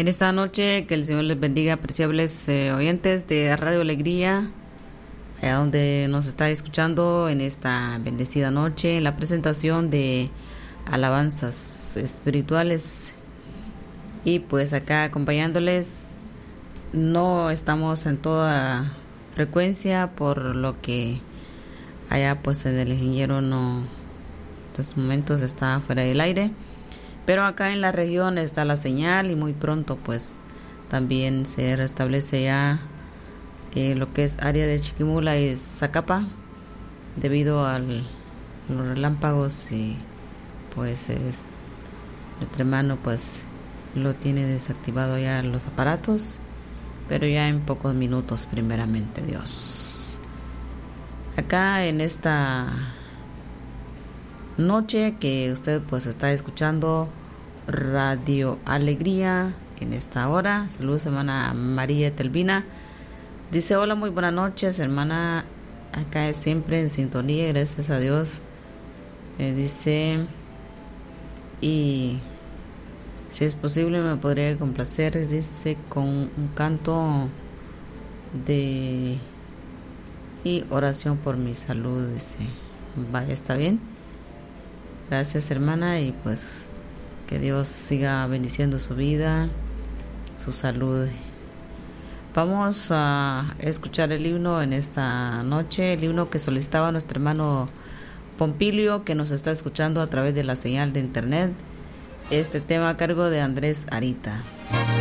En esta noche, que el Señor les bendiga, apreciables oyentes de Radio Alegría, allá donde nos está escuchando en esta bendecida noche, en la presentación de alabanzas espirituales. Y pues acá acompañándoles, no estamos en toda frecuencia, por lo que allá pues en el ingeniero no, en estos momentos está fuera del aire. Pero acá en la región está la señal y muy pronto pues también se restablece ya lo que es área de Chiquimula y Zacapa, debido a los relámpagos, y pues nuestro hermano pues lo tiene desactivado ya los aparatos, pero ya en pocos minutos, primeramente Dios. Acá en esta noche que usted pues está escuchando Radio Alegría en esta hora. Saludos, hermana María Telvina. Dice: hola, muy buenas noches, hermana. Acá es siempre en sintonía, gracias a Dios. Dice, y si es posible me podría complacer, dice, con un canto de y oración por mi salud. Dice, vaya, está bien. Gracias, hermana, y pues que Dios siga bendiciendo su vida, su salud. Vamos a escuchar el himno en esta noche, el himno que solicitaba nuestro hermano Pompilio, que nos está escuchando a través de la señal de internet. Este tema a cargo de Andrés Arita.